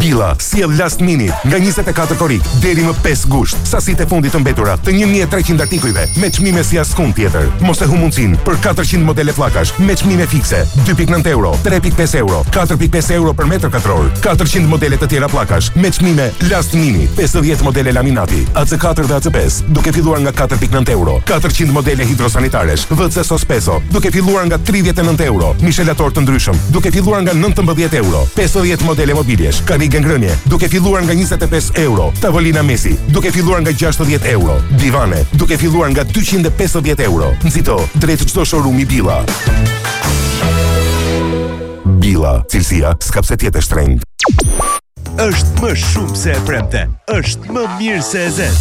Billa sjell last minute nga 24 korik deri më 5 gusht. Sasitë e fundit të mbetura të 1300 artikujve me çmime si askund tjetër. Mos e humundsin për 400 modele pllakash me çmime fikse 2.9 euro, 3.5 euro, 4.5 euro për metër katror. 400 modele të tjera pllakash me çmime last minute, 50 modele laminati, AC4 dhe AC5 duke filluar nga 4.9 euro, 400 modele hidrosanitaresh, WC Sospeso duke filluar nga 39 euro, mishelator të ndryshëm duke filluar nga 19 euro, 50 modele mobiljesh, karrige ngrënie duke filluar nga 25 euro, tavolina mesi duke filluar nga 60 euro, divane duke filluar nga 250 euro. Nxito drejt çdo showroom i Billa. Billa, cilësia s'ka pse të jetë e shtrenjtë. Është më shumë se e premte, është më mirë se e zezë.